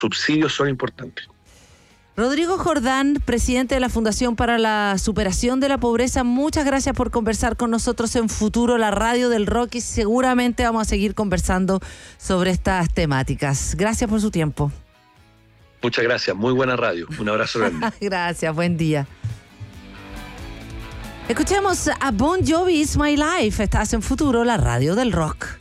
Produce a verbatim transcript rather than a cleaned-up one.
subsidios son importantes. Rodrigo Jordán, presidente de la Fundación para la Superación de la Pobreza, muchas gracias por conversar con nosotros en Futuro, la radio del rock, y seguramente vamos a seguir conversando sobre estas temáticas. Gracias por su tiempo. Muchas gracias, muy buena radio. Un abrazo grande. Gracias, buen día. Escuchemos a Bon Jovi, It's My Life. Estás en Futuro, la radio del rock.